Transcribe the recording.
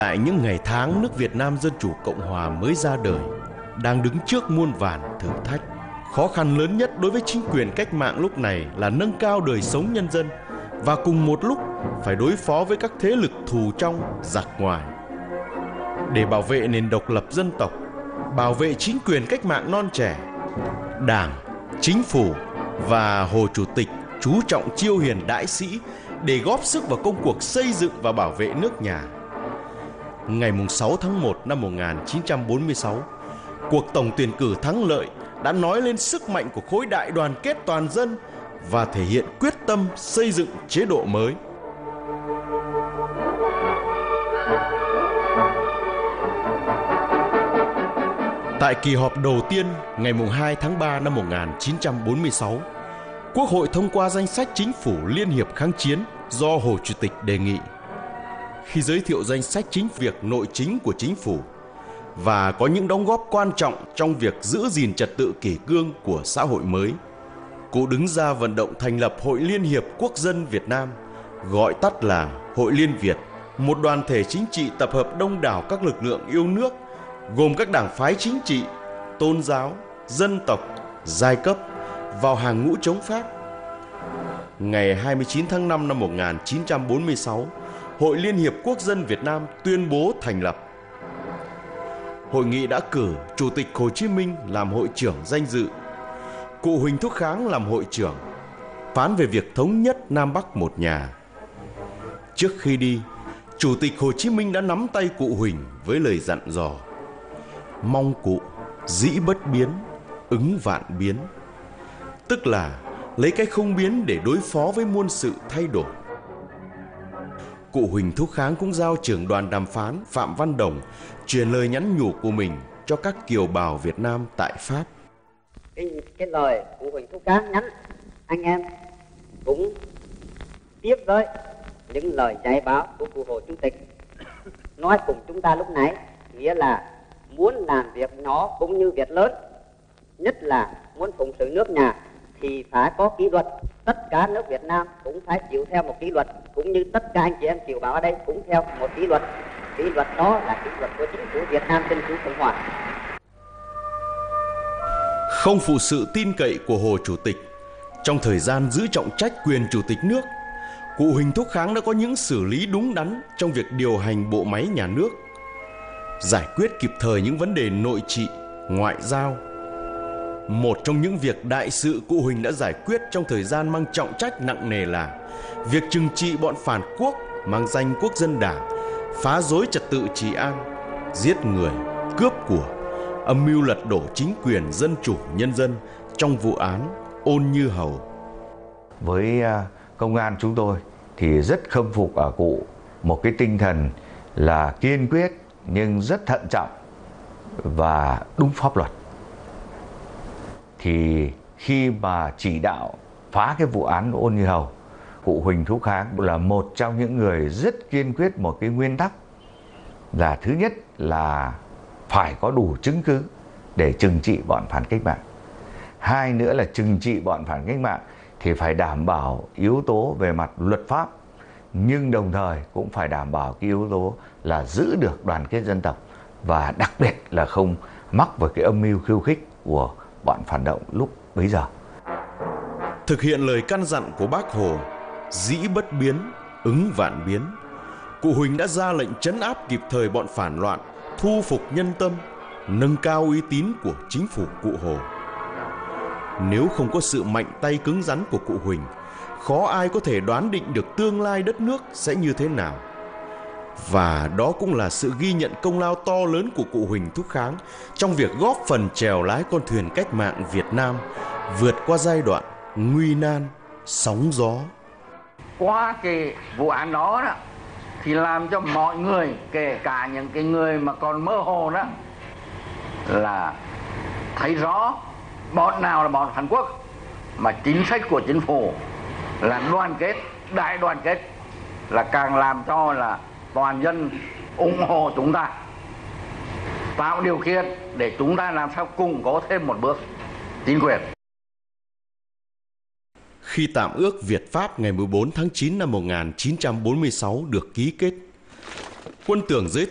Tại những ngày tháng nước Việt Nam Dân Chủ Cộng Hòa mới ra đời, đang đứng trước muôn vàn thử thách. Khó khăn lớn nhất đối với chính quyền cách mạng lúc này là nâng cao đời sống nhân dân và cùng một lúc phải đối phó với các thế lực thù trong, giặc ngoài. Để bảo vệ nền độc lập dân tộc, bảo vệ chính quyền cách mạng non trẻ, Đảng, Chính phủ và Hồ Chủ tịch chú trọng chiêu hiền đãi sĩ để góp sức vào công cuộc xây dựng và bảo vệ nước nhà. Ngày 6 tháng 1 năm 1946, cuộc tổng tuyển cử thắng lợi đã nói lên sức mạnh của khối đại đoàn kết toàn dân và thể hiện quyết tâm xây dựng chế độ mới. Tại kỳ họp đầu tiên ngày 2 tháng 3 năm 1946, Quốc hội thông qua danh sách chính phủ Liên hiệp kháng chiến do Hồ Chủ tịch đề nghị. Khi giới thiệu danh sách chính việc nội chính của chính phủ và có những đóng góp quan trọng trong việc giữ gìn trật tự kỷ cương của xã hội mới, cụ đứng ra vận động thành lập Hội Liên hiệp Quốc dân Việt Nam, gọi tắt là Hội Liên Việt, một đoàn thể chính trị tập hợp đông đảo các lực lượng yêu nước, gồm các đảng phái chính trị, tôn giáo, dân tộc, giai cấp vào hàng ngũ chống Pháp. Ngày 29 tháng 5 năm 1946, Hội Liên hiệp Quốc dân Việt Nam tuyên bố thành lập. Hội nghị đã cử Chủ tịch Hồ Chí Minh làm hội trưởng danh dự, cụ Huỳnh Thúc Kháng làm hội trưởng, phán về việc thống nhất Nam Bắc một nhà. Trước khi đi, Chủ tịch Hồ Chí Minh đã nắm tay cụ Huỳnh với lời dặn dò: mong cụ dĩ bất biến, ứng vạn biến, tức là lấy cái không biến để đối phó với muôn sự thay đổi. Cụ Huỳnh Thúc Kháng cũng giao trưởng đoàn đàm phán Phạm Văn Đồng truyền lời nhắn nhủ của mình cho các kiều bào Việt Nam tại Pháp. Cái lời cụ Huỳnh Thúc Kháng nhắn anh em cũng tiếp với những lời dạy bảo của cụ Hồ Chủ tịch nói cùng chúng ta lúc nãy, nghĩa là muốn làm việc nhỏ cũng như việc lớn, nhất là muốn phụng sự nước nhà thì phải có kỷ luật. Tất cả nước Việt Nam cũng phải chịu theo một kỷ luật, cũng như tất cả anh chị em kiều bào ở đây cũng theo một kỷ luật. Kỷ luật đó là kỷ luật của chính phủ Việt Nam Dân Chủ Cộng Hòa. Không phụ sự tin cậy của Hồ Chủ tịch, trong thời gian giữ trọng trách quyền Chủ tịch nước, cụ Huỳnh Thúc Kháng đã có những xử lý đúng đắn trong việc điều hành bộ máy nhà nước, giải quyết kịp thời những vấn đề nội trị, ngoại giao. Một trong những việc đại sự cụ Huỳnh đã giải quyết trong thời gian mang trọng trách nặng nề là việc trừng trị bọn phản quốc mang danh quốc dân đảng, phá rối trật tự trị an, giết người, cướp của, âm mưu lật đổ chính quyền dân chủ nhân dân trong vụ án Ôn Như Hầu. Với công an chúng tôi thì rất khâm phục ở cụ một cái tinh thần là kiên quyết nhưng rất thận trọng và đúng pháp luật. Thì khi mà chỉ đạo phá cái vụ án Ôn Như Hầu, cụ Huỳnh Thúc Kháng là một trong những người rất kiên quyết một cái nguyên tắc là thứ nhất là phải có đủ chứng cứ để trừng trị bọn phản cách mạng. Hai nữa là trừng trị bọn phản cách mạng thì phải đảm bảo yếu tố về mặt luật pháp, nhưng đồng thời cũng phải đảm bảo cái yếu tố là giữ được đoàn kết dân tộc và đặc biệt là không mắc vào cái âm mưu khiêu khích của bọn phản động lúc bấy giờ. Thực hiện lời căn dặn của Bác Hồ, dĩ bất biến, ứng vạn biến, cụ Huỳnh đã ra lệnh trấn áp kịp thời bọn phản loạn, thu phục nhân tâm, nâng cao uy tín của chính phủ cụ Hồ. Nếu không có sự mạnh tay cứng rắn của cụ Huỳnh, khó ai có thể đoán định được tương lai đất nước sẽ như thế nào. Và đó cũng là sự ghi nhận công lao to lớn của cụ Huỳnh Thúc Kháng trong việc góp phần chèo lái con thuyền cách mạng Việt Nam vượt qua giai đoạn nguy nan, sóng gió. Qua cái vụ án đó thì làm cho mọi người, kể cả những cái người mà còn mơ hồ đó, là thấy rõ bọn nào là bọn phản quốc, mà chính sách của chính phủ là đoàn kết, đại đoàn kết, là càng làm cho là toàn dân ủng hộ chúng ta, tạo điều kiện để chúng ta làm sao củng cố thêm một bước chính quyền. Khi Tạm ước Việt-Pháp ngày 14 tháng 9 năm 1946 được ký kết, Quân tưởng dưới